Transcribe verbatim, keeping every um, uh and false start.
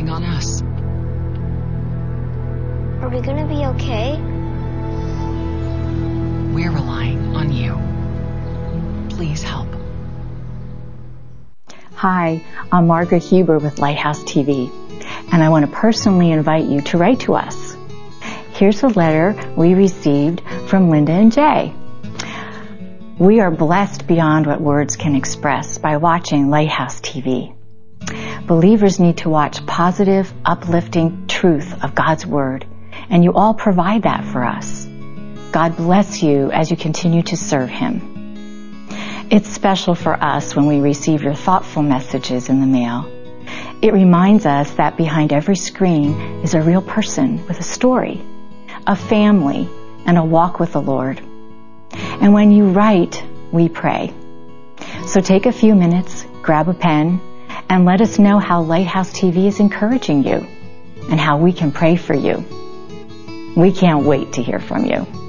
relying on us. Are we gonna be okay? We're relying on you. Please help. Hi, I'm Margaret Huber with Lighthouse T V, and I want to personally invite you to write to us. Here's a letter we received from Linda and Jay. We are blessed beyond what words can express by watching Lighthouse T V. Believers need to watch positive, uplifting truth of God's Word, and you all provide that for us. God bless you as you continue to serve Him. It's special for us when we receive your thoughtful messages in the mail. It reminds us that behind every screen is a real person with a story, a family, and a walk with the Lord. And when you write, we pray. So take a few minutes, grab a pen, and let us know how Lighthouse T V is encouraging you and how we can pray for you. We can't wait to hear from you.